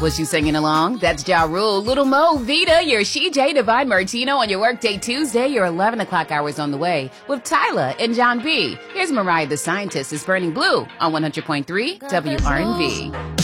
Was you singing along? That's Ja Rule, Little Mo, Vita, your CJ Divine Martino on your Workday Tuesday. Your 11 o'clock hours on the way with Tyler and John B. Here's Mariah the Scientist is Burning Blue on 100.3 WRNV.